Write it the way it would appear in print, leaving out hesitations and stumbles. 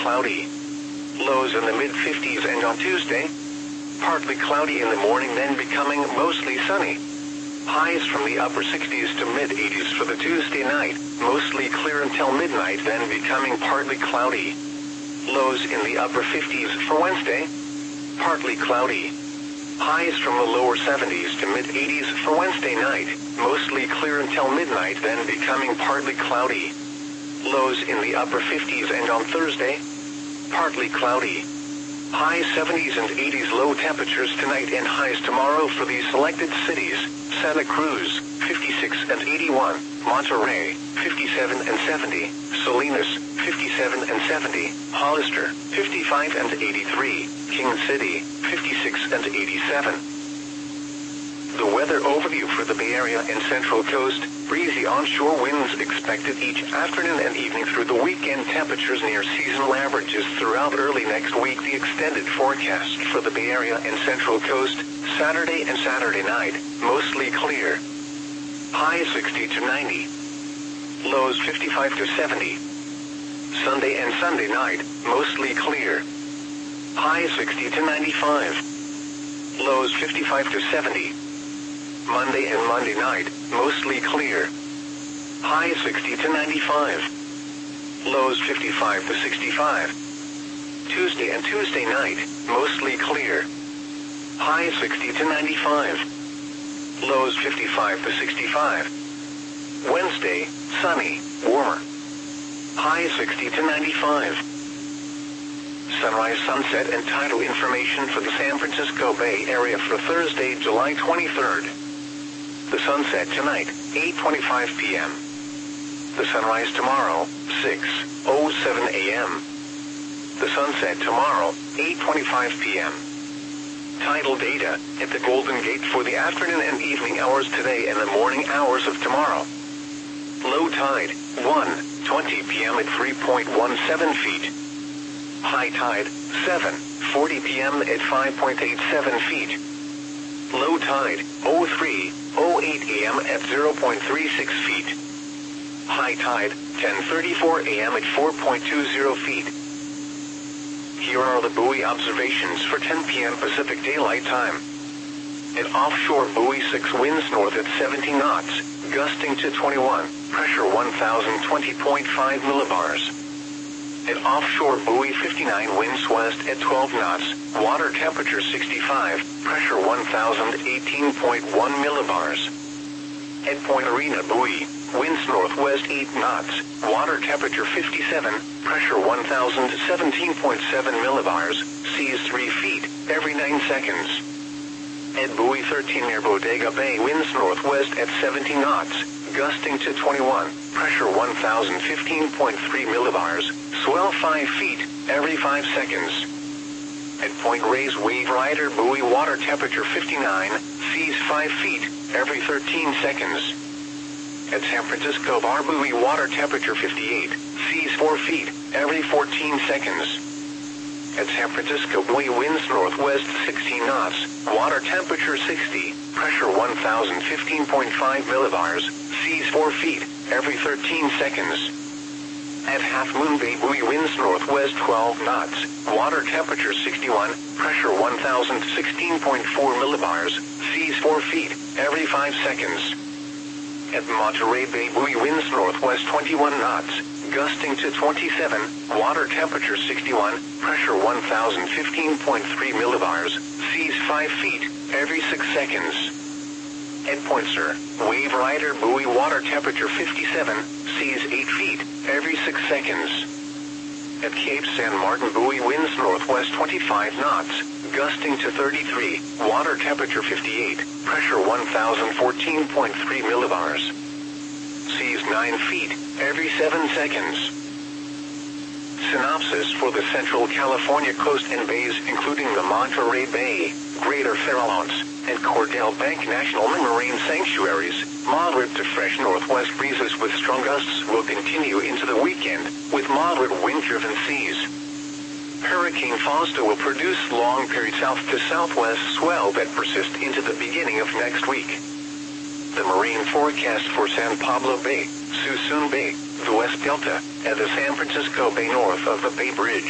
cloudy. Lows in the mid-50s, and on Tuesday, partly cloudy in the morning, then becoming mostly sunny. Highs from the upper 60s to mid-80s for the Tuesday night, mostly clear until midnight, then becoming partly cloudy. Lows in the upper 50s for Wednesday, partly cloudy. Highs from the lower 70s to mid-80s for Wednesday night, mostly clear until midnight, then becoming partly cloudy. Lows in the upper 50s, and on Thursday, partly cloudy. Highs 70s and 80s, low temperatures tonight and highs tomorrow for these selected cities: Santa Cruz, 56 and 81, Monterey, 57 and 70, Salinas, 57 and 70, Hollister, 55 and 83, King City, 56 and 87. The weather overview for the Bay Area and Central Coast: breezy onshore winds expected each afternoon and evening through the weekend. Temperatures near seasonal averages throughout early next week. The extended forecast for the Bay Area and Central Coast: Saturday and Saturday night, mostly clear. Highs 60 to 90. Lows 55 to 70. Sunday and Sunday night, mostly clear. Highs 60 to 95. Lows 55 to 70. Monday and Monday night, mostly clear. Highs 60 to 95. Lows 55 to 65. Tuesday and Tuesday night, mostly clear. Highs 60 to 95. Lows 55 to 65. Wednesday, sunny, warmer. Highs 60 to 95. Sunrise, sunset, and tidal information for the San Francisco Bay Area for Thursday, July 23rd. The sunset tonight, 8:25 p.m. The sunrise tomorrow, 6:07 a.m. The sunset tomorrow, 8:25 p.m. Tidal data at the Golden Gate for the afternoon and evening hours today and the morning hours of tomorrow. Low tide, 1:20 p.m. at 3.17 feet. High tide, 7:40 p.m. at 5.87 feet. Low tide, 03:08 a.m. at 0.36 feet. High tide, 10:34 a.m. at 4.20 feet. Here are the buoy observations for 10 p.m. Pacific Daylight Time. At offshore buoy 6, winds north at 70 knots, gusting to 21, pressure 1020.5 millibars. At offshore buoy 59, winds west at 12 knots, water temperature 65, pressure 1018.1 millibars. At Point Arena buoy, winds northwest 8 knots, water temperature 57, pressure 1017.7 millibars, seas 3 feet every 9 seconds. At buoy 13 near Bodega Bay, winds northwest at 70 knots, gusting to 21, pressure 1015.3 millibars, swell 5 feet every 5 seconds. At Point Reyes Wave Rider buoy, water temperature 59, seas 5 feet every 13 seconds. At San Francisco Bar buoy, water temperature 58, seas 4 feet every 14 seconds. At San Francisco buoy, winds northwest 16 knots, water temperature 60, pressure 1015.5 millibars, seas 4 feet every 13 seconds. At Half Moon Bay buoy, winds northwest 12 knots, water temperature 61, pressure 1016.4 millibars, seas 4 feet every 5 seconds. At Monterey Bay buoy, winds northwest 21 knots, gusting to 27, water temperature 61, pressure 1015.3 millibars, seas 5 feet every 6 seconds. At Point Sur Wave Rider buoy, water temperature 57, seas 8 feet every 6 seconds. At Cape San Martin buoy, winds northwest 25 knots, gusting to 33, water temperature 58, pressure 1014.3 millibars. Seas 9 feet every 7 seconds. Synopsis for the Central California coast and bays, including the Monterey Bay, Greater Farallones, and Cordell Bank National Marine Sanctuaries. Moderate to fresh northwest breezes with strong gusts will continue into the weekend, with moderate wind-driven seas. Hurricane Fausto will produce long-period south to southwest swell that persist into the beginning of next week. The marine forecast for San Pablo Bay, Suisun Bay, the West Delta, and the San Francisco Bay north of the Bay Bridge.